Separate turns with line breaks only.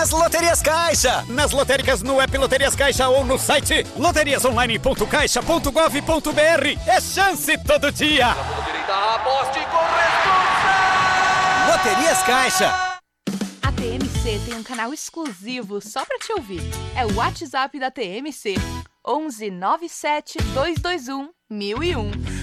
nas Loterias Caixa. Nas lotéricas, no app Loterias Caixa ou no site loteriasonline.caixa.gov.br. É chance todo dia.
Aposte com responsa.
Loterias Caixa.
A TMC tem um canal exclusivo só pra te ouvir. É o WhatsApp da TMC. 11 97 221 1001.